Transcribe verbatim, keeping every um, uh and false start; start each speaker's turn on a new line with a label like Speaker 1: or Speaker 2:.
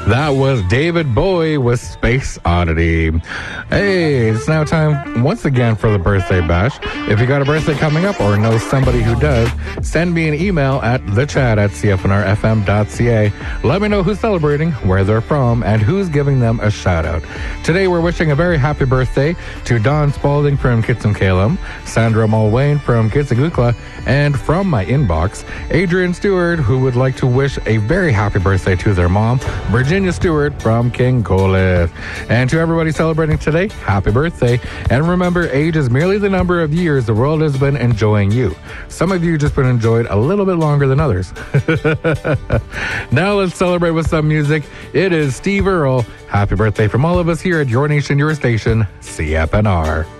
Speaker 1: That was David Bowie with Space Oddity. Hey, it's now time once again for the birthday bash. If you got a birthday coming up or know somebody who does, send me an email at thechat at c f n r f m dot c a. Let me know who's celebrating, where they're from, and who's giving them a shout out. Today we're wishing a very happy birthday to Don Spalding from Kitsim-Kalem, Sandra Mulwayne from Kitsagukla, and from my inbox, Adrian Stewart, who would like to wish a very happy birthday to their mom, Virginia Stewart from King Colith. And to everybody celebrating today, happy birthday. And remember, age is merely the number of years the world has been enjoying you. Some of you just been enjoyed a little bit longer than others. Now let's celebrate with some music. It is Steve Earle. Happy birthday from all of us here at Your Nation, Your Station, C F N R.